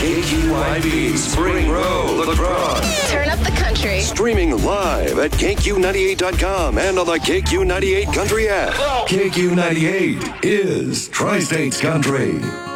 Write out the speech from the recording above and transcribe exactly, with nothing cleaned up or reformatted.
K Q Y B, Spring Road, La Crosse. Turn up the country. Streaming live at K Q ninety-eight dot com and on the K Q ninety-eight Country app. K Q ninety-eight is Tri-States Country.